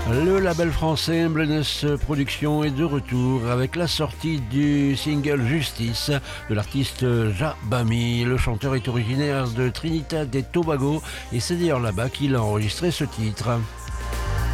Le label français Emblenes Productions est de retour avec la sortie du single Justice de l'artiste Jabami. Le chanteur est originaire de Trinidad et Tobago et c'est d'ailleurs là-bas qu'il a enregistré ce titre.